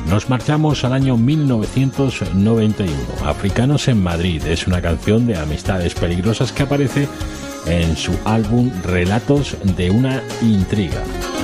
Nos marchamos al año 1991. Africanos en Madrid es una canción de Amistades Peligrosas que aparece en su álbum Relatos de una intriga.